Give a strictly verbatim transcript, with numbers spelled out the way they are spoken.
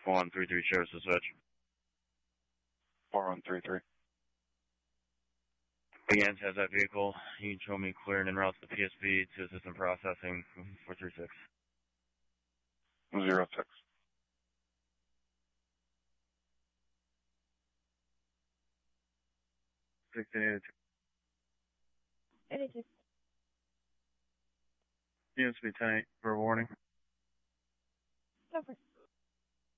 one three three, shows the switch. four one three three. Again, has that vehicle. You can show me clearing en route to the P S B to system processing four three six. Zero six. sixteen eighty-two. eighty-two. Units be ten eight for a warning. Go for it.